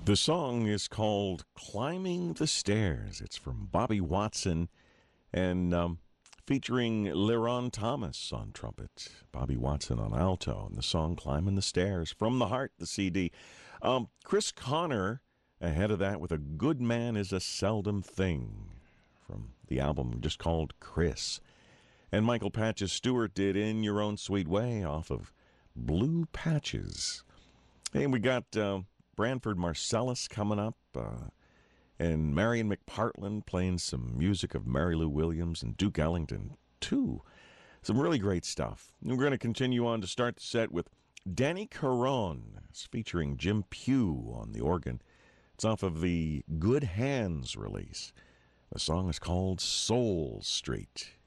The song is called Climbing the Stairs. It's from Bobby Watson and featuring Leron Thomas on trumpet, Bobby Watson on alto, and the song Climbing the Stairs. From the Heart, the CD. Chris Connor ahead of that with A Good Man is a Seldom Thing from the album just called Chris. And Michael Patches Stewart did In Your Own Sweet Way off of Blue Patches. And we got Branford Marsalis coming up, and Marion McPartland playing some music of Mary Lou Williams and Duke Ellington, too. Some really great stuff. We're going to continue on to start the set with Danny Caron. It's featuring Jim Pugh on the organ. It's off of the Good Hands release. The song is called Soul Street.